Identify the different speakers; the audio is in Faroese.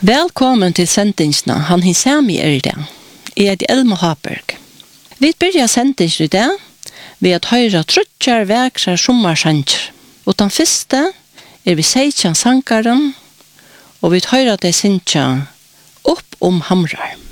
Speaker 1: Velkommen til sendingsna, han hinsami i det. Jeg heter Elma Haberg. Vi börjar sendingen i det ved at høyra trutjar vekrar sommarsanger. Og den første vi seitjan sankaren, og vi høyra det sinja opp hamrar.